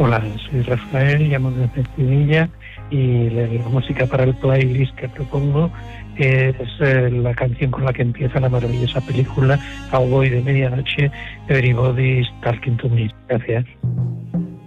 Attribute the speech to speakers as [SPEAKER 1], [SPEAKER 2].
[SPEAKER 1] Hola, soy Rafael, llamo desde Sevilla y la música para el playlist que propongo es la canción con la que empieza la maravillosa película Cowboy de Medianoche, Everybody's Talking to Me. Gracias.